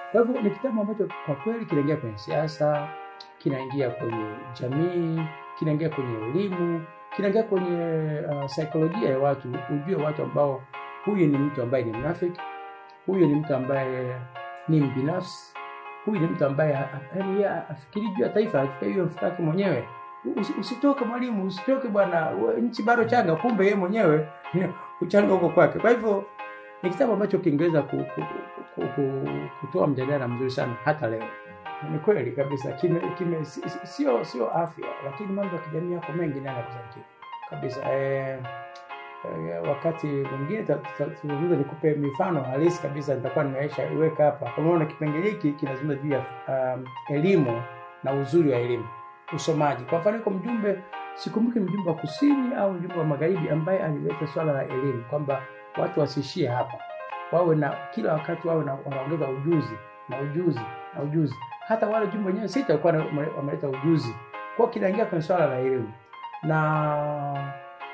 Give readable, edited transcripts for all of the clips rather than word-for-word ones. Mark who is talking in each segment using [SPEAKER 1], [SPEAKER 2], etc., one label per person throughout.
[SPEAKER 1] Kwa hivyo ni kitabu ambacho kwa kweli kinaingia kwenye siasa, kinaingia kwenye jamii, kinaingia kwenye elimu, kinaingia kwenye saikolojia ya watu, ujue watu ambao huyu ni mtu ambaye ni mnafiki, huyu ni mtu ambaye ni mbinafsi, huyu ni mtu ambaye afikiri juu ya taifa, afikiri juu ya mfuko wake mwenyewe. Usitoke mwalimu, usitoke bwana, nchi bado changa, kumbe yeye mwenyewe uchanga huko kwake. Kwa hivyo ni kitabu ambacho Kiingereza kutoa mjadala mzuri sana hata leo. Ni kweli kabisa, sio afya, lakini mambo ya kijamii yako mengi na kusadiki kabisa. Wakati mwingine tutazungumza, nikupe mifano halisi kabisa, nitakuwa nimeaisha iweka hapa. Kwa maana kipengele hiki kinazungumza juu ya elimu na uzuri wa elimu, usomaji. Kwa mfano kwa mjumbe, sikumbuki mjumbe wa kusini au mjumbe wa magharibi ambaye alileta swala la elimu kwamba watu wasishie hapa, wawe na kila wakati wawe na wanaongeza ujuzi. Hata wale jumbe wenyewe sita walikuwa wameleta ujuzi. Kwa kinaingia kwenye swala la elimu. Na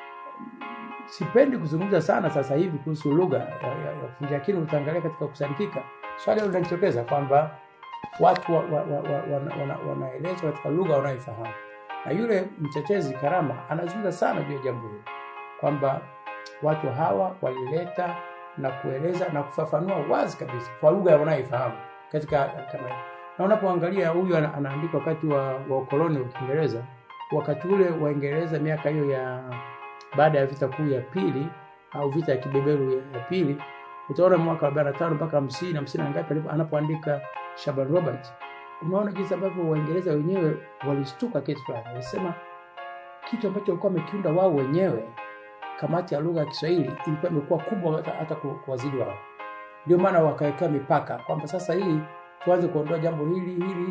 [SPEAKER 1] sipendi kuzungumza sana sasa hivi kuhusu lugha ya kufundisha, lakini utaangalia katika kusadikika swali hilo linajitokeza kwamba watu wanaelezwa katika lugha wanayoifahamu. Na yule mtetezi Karama anazungumza sana juu ya jambo hilo kwamba watu hawa walileta na kueleza na kufafanua wazi kabisa kwa lugha wanayoifahamu katika kama hiyo. Na unapoangalia huyu anaandika wakati wa ukoloni wa Kiingereza, wakati ule Waingereza miaka hiyo ya baada ya vita kuu ya pili au vita ya kibeberu ya pili, utaona mwaka 45 mpaka 50 na ngapi anapoandika Shaban Robert, unaona jinsi ambavyo Waingereza wenyewe walistuka kitu fulani. Walisema kitu ambacho walikuwa wamekiunda wao wenyewe, kamati ya lugha ya Kiswahili ilikuwa imekuwa kubwa hata kuwazidi wao. Ndio maana wakaweka mipaka kwamba sasa hii tuanze kuondoa jambo hili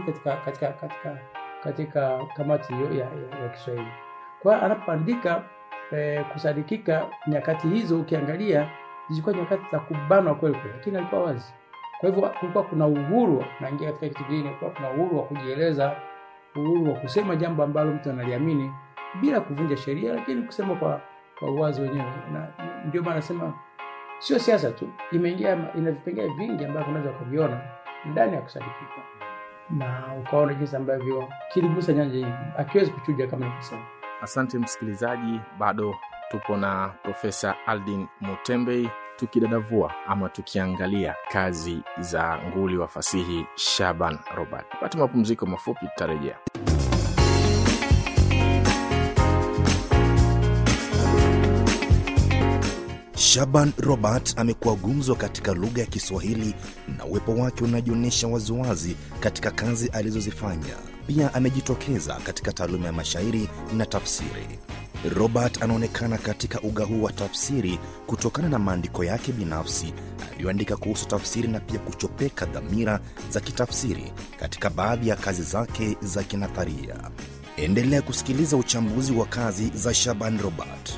[SPEAKER 1] katika kamati hiyo ya Kiswahili. Kwa anapoandika kusadikika, nyakati hizo ukiangalia zilikuwa nyakati za kubanwa kweli, lakini alikuwa wazi. Kwa hivyo kulikuwa kuna uhuru, naingia katika kitu kingine, kulikuwa kuna uhuru wa kujieleza, uhuru wa kusema jambo ambalo mtu analiamini bila kuvunja sheria, lakini kusema kwa uwazi wenyewe. Na ndio maana nasema sio siasa tu, imeingia ina vipengele vingi ambavyo unaweza kuviona ndani ya kusadikika. Na ukaona jinsi ambavyo kiligusa nyanja hii, akiwezi kuchuja kama nilivyosema.
[SPEAKER 2] Asante msikilizaji, bado tupo na Profesa Aldin Mutembei tukidadavua ama tukiangalia kazi za nguli wa fasihi Shaban Robert. Pata mapumziko mafupi, tutarejea.
[SPEAKER 3] Shaban Robert amekuwa gumzo katika lugha ya Kiswahili na uwepo wake unajionyesha waziwazi katika kazi alizozifanya. Pia amejitokeza katika taaluma ya mashairi na tafsiri. Robert anaonekana katika uga huu wa tafsiri kutokana na maandiko yake binafsi aliyoandika kuhusu tafsiri na pia kuchopeka dhamira za kitafsiri katika baadhi ya kazi zake za kinatharia. Endelea kusikiliza uchambuzi wa kazi za Shaban Robert.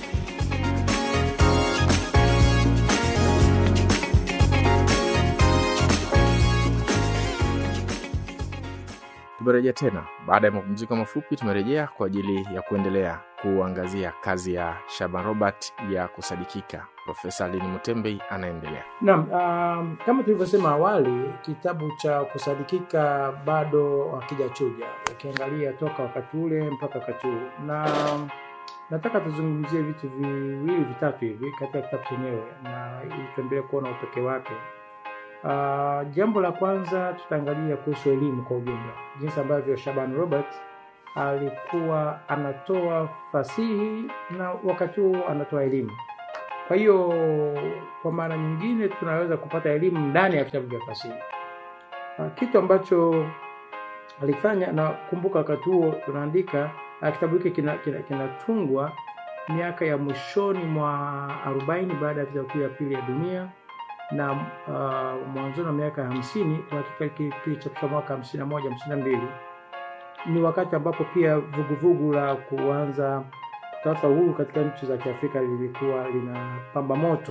[SPEAKER 2] Tumerejea tena. Baada ya mapumziko mafupi tumerejea kwa ajili ya kuendelea kuangazia kazi ya Shaban Robert ya kusadikika. Profesa Aldin Mutembei anaendelea.
[SPEAKER 1] Naam, kama tulivyosema awali, kitabu cha kusadikika bado hakijachuja. Ukiangalia toka wakati ule mpaka wakati huu. Na nataka tuzungumzie vitu viwili vitatu hivi katika kitabu chenyewe na ili tuendelee kuona upekee wake. Jambo la kwanza tutaangalia kuhusu elimu kwa ujumla, jinsi ambavyo Shaban Robert alikuwa anatoa fasihi na wakati huo anatoa elimu. Kwa hiyo kwa maana nyingine tunaweza kupata elimu ndani ya kitabu cha fasihi, kitu ambacho alifanya. Na kumbuka wakati huo tunaandika kitabu hiki kinatungwa miaka ya mwishoni mwa 40 baada ya vita kuu ya pili ya dunia, na mwanzo wa miaka 50 kilichapishwa mwaka 51 52. Ni wakati ambapo pia vuguvugu la kuanza kutafuta uhuru katika nchi za Kiafrika lilikuwa linapamba moto.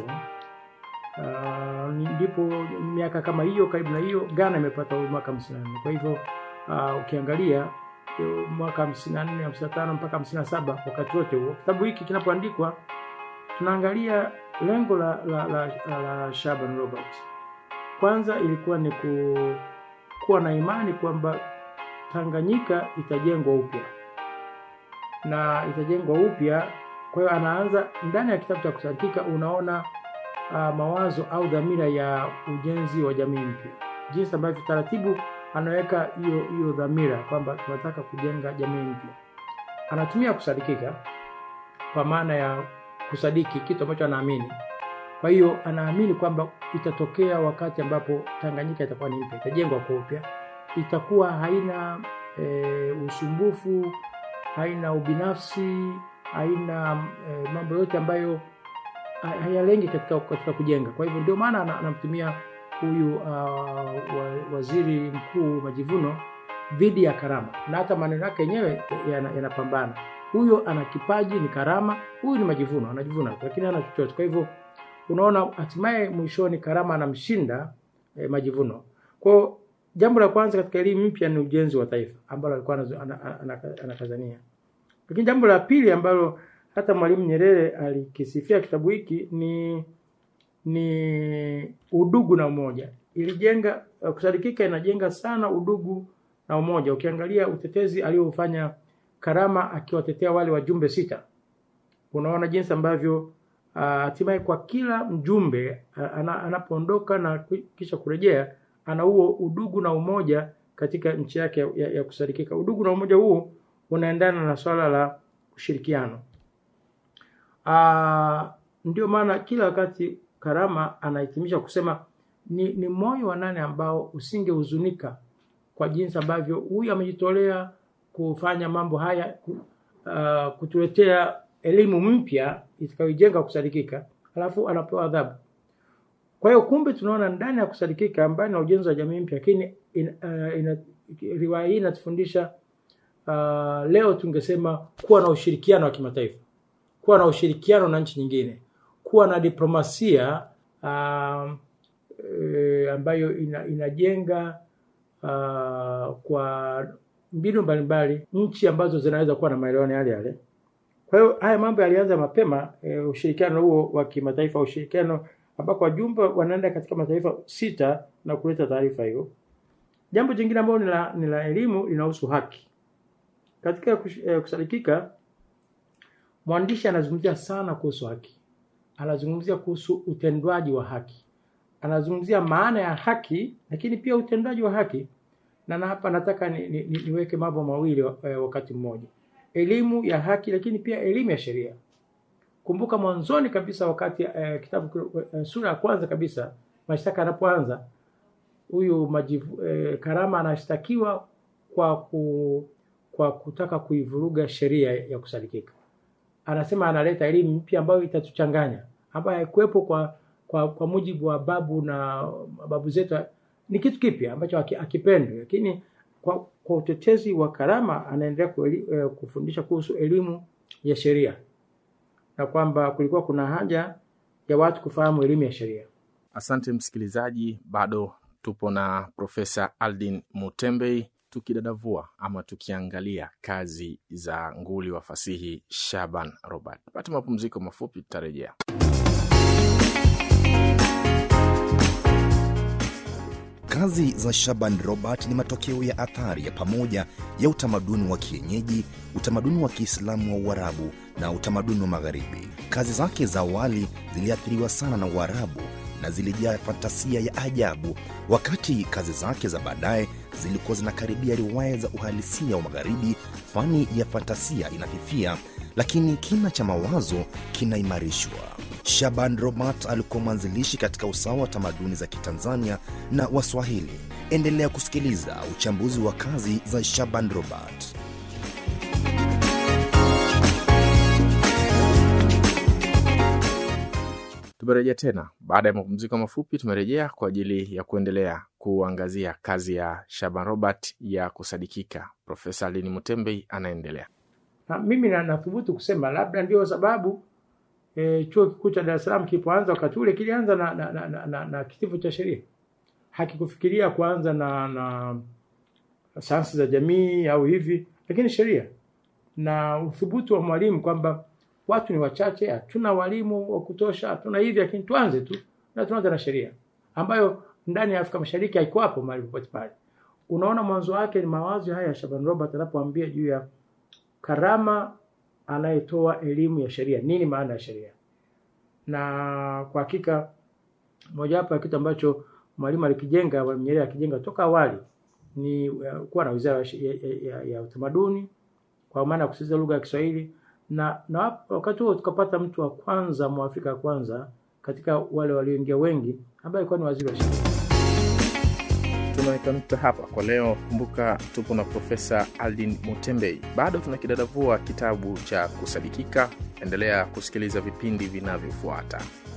[SPEAKER 1] Ndipo miaka kama hiyo, karibu na hiyo, Ghana imepata uhuru mwaka 54. Kwa hivyo ukiangalia mwaka 54 55 mpaka 57, wakati wote huo kitabu hiki kinapoandikwa, tunaangalia lengo la Shaban Robert Kwanza ilikuwa ni kuwa na imani kwamba Tanganyika itajengwa upya. Na itajengwa upya, kwa hiyo anaanza ndani ya kitabu cha Kusadikika unaona mawazo au dhamira ya ujenzi wa jamii mpya. Jinsi ambavyo taratibu anaweka hiyo dhamira kwamba tunataka kujenga jamii mpya. Anatumia kusadikika kwa maana ya kusadiki kitu ambacho anaamini. Kwa hiyo anaamini kwamba itatokea wakati ambapo Tanganyika itakuwa ni mpya, itajengwa kwa upya, itakuwa haina usumbufu, haina ubinafsi, haina mambo yote ambayo hayalengi katika kujenga. Kwa hivyo ndio maana anamtumia huyu waziri mkuu Majivuno dhidi ya Karama, na hata maneno yake yenyewe yanapambana. Huyo ana kipaji, ni Karama, huyu ni Majivuno, anajivuna lakini hana chochote. Kwa hivyo unaona hatimaye mwishoni Karama anamshinda Majivuno. Kwa jambo la kwanza katika elimu mpya ni ujenzi wa taifa ambalo alikuwa anakazania. Lakini jambo la pili ambalo hata Mwalimu Nyerere alikisifia kitabu hiki ni udugu na umoja. Ilijenga Kusadikika inajenga sana udugu na umoja. Ukiangalia utetezi aliofanya Karama akiwatetea wale wajumbe 6, unaona jinsi ambavyo hatimaye kwa kila mjumbe anapoondoka na kisha kurejea ana huo udugu na umoja katika nchi yake ya Kusadikika. Udugu na umoja huo unaendana na swala la ushirikiano. Ndio maana kila wakati Karama anahitimisha kusema ni moyo wa nani ambao usingehuzunika kwa jinsi ambavyo huyu amejitolea kufanya mambo haya, kutuletea elimu mpya itakayojenga Kusadikika, alafu anapewa adhabu. Kwa hiyo kumbe tunaona ndani ya Kusadikika ambayo na ujenzi wa jamii mpya, lakini riwaya hii inatufundisha leo tungesema kuwa na ushirikiano wa kimataifa, kuwa na ushirikiano na nchi nyingine, kuwa na diplomasia ambayo inajenga kwa mbinu mbalimbali nchi ambazo zinaweza kuwa na maelewano yale. Kwa hiyo haya mambo yalianza mapema, ushirikiano huo wa kimataifa, ushirikiano ambako wajumbe wanaenda katika mataifa 6 na kuleta taarifa hiyo. Jambo jingine ambalo ni la elimu linahusu haki. Katika Kusadikika mwandishi anazungumzia sana kuhusu haki. Anazungumzia kuhusu utendwaji wa haki. Anazungumzia maana ya haki lakini pia utendwaji wa haki. Na hapa nataka niweke mambo mawili wakati mmoja. Elimu ya haki lakini pia elimu ya sheria. Kumbuka mwanzoni kabisa wakati kitabu sura ya kwanza kabisa mashtaka yanapoanza, huyu Karama anashtakiwa kwa kutaka kuivuruga sheria ya Kusadikika. Anasema analeta elimu mpya ambayo itatuchanganya, ambayo haikuwepo kwa mujibu wa babu zetu. Ni kitu kipya ambacho akipendwe, lakini kwa utetezi wa Karama anaendelea kufundisha kuhusu elimu ya sheria, na kwamba kulikuwa kuna haja ya watu kufahamu elimu ya sheria.
[SPEAKER 2] Asante msikilizaji, bado tupo na Profesa Aldin Mutembei tukidadavua ama tukiangalia kazi za nguli wa fasihi Shaban Robert. Pata mapumziko mafupi, tutarejea.
[SPEAKER 3] Kazi za Shaban Robert ni matokeo ya athari ya pamoja ya utamaduni wa kienyeji, utamaduni wa Kiislamu wa Uarabu na utamaduni wa Magharibi. Kazi zake za awali ziliathiriwa sana na Uarabu na zilijaa fantasia ya ajabu, wakati kazi zake za baadaye zilikuwa zinakaribia riwaya za uhalisia wa Magharibi. Fani ya fantasia inafifia, lakini kina cha mawazo kinaimarishwa. Shaban Robert alikuwa mwanzilishi katika usawa wa tamaduni za Kitanzania na Waswahili. Endelea kusikiliza uchambuzi wa kazi za Shaban Robert.
[SPEAKER 2] Tumerejea tena baada ya mapumziko mafupi. Tumerejea kwa ajili ya kuendelea kuangazia kazi ya Shaban Robert ya Kusadikika. Profesa Aldin Mutembei anaendelea.
[SPEAKER 1] Mimi nathubutu kusema labda ndio sababu chuo kikuu cha Dar es Salaam kilipoanza wakati ule kilianza na kitivo cha sheria. Hakikufikiria kuanza na sayansi za jamii au hivi, lakini sheria. Na uthubutu wa mwalimu kwamba watu ni wachache, hatuna walimu wa kutosha, hatuna hivi, lakini tuanze tu na tuanze na sheria ambayo ndani ya Afrika Mashariki haiko hapo mahali popote pale. Unaona mwanzo wake ni mawazo haya Shaban Robert anapoambia juu ya karama anayetoa elimu ya sheria. Nini maana ya sheria? Na kwa hakika mojawapo ya kitu ambacho Mwalimu alikijenga, Nyerere akijenga toka awali ni kuwa na wizara ya utamaduni kwa maana ya kusisitiza lugha ya Kiswahili, na wakati huo tukapata mtu wa kwanza Mwafrika wa kwanza katika wale walioingia wengi ambaye alikuwa ni waziri wa sheria.
[SPEAKER 2] Tunaweka nukta hapa kwa leo. Kumbuka tupo na Profesa Aldin Mutembei. Bado tunakidadavua kitabu cha Kusadikika. Endelea kusikiliza vipindi vinavyofuata.